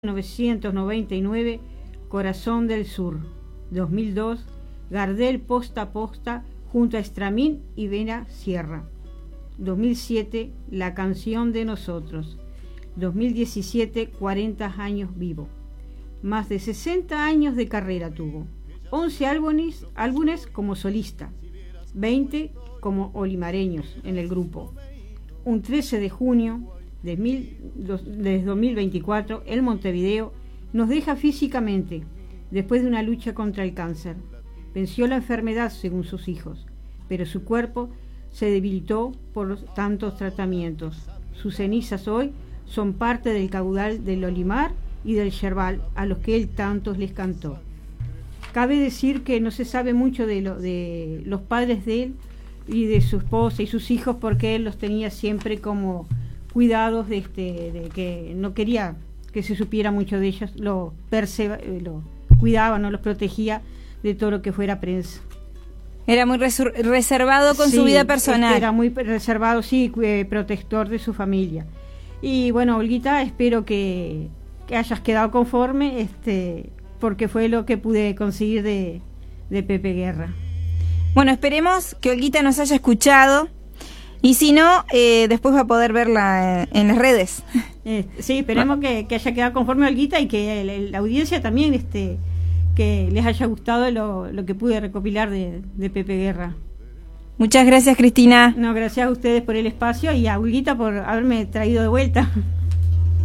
1999, Corazón del Sur. 2002, Gardel Posta a Posta junto a Estramín y Vera Sierra. 2007, La Canción de Nosotros. 2017, 40 años vivo. Más de 60 años de carrera tuvo. 11 álbumes como solista, 20 como olimareños en el grupo. Un 13 de junio de 2024, el Montevideo nos deja físicamente después de una lucha contra el cáncer. Venció la enfermedad según sus hijos, pero su cuerpo se debilitó por tantos tratamientos. Sus cenizas hoy son parte del caudal del Olimar y del Yerbal, a los que él tantos les cantó. Cabe decir que no se sabe mucho de los padres de él y de su esposa y sus hijos, porque él los tenía siempre como cuidados de que no quería que se supiera mucho de ellos, lo cuidaba, no los protegía de todo lo que fuera prensa. Era muy reservado con su vida personal. Era muy reservado, sí, protector de su familia. Y bueno, Olguita, espero que hayas quedado conforme, porque fue lo que pude conseguir de Pepe Guerra. Bueno, esperemos que Olguita nos haya escuchado, y si no, después va a poder verla en las redes. Sí, esperemos que haya quedado conforme Olguita, y que la audiencia también que les haya gustado lo que pude recopilar de Pepe Guerra. Muchas gracias, Cristina. No, gracias a ustedes por el espacio y a Olguita por haberme traído de vuelta.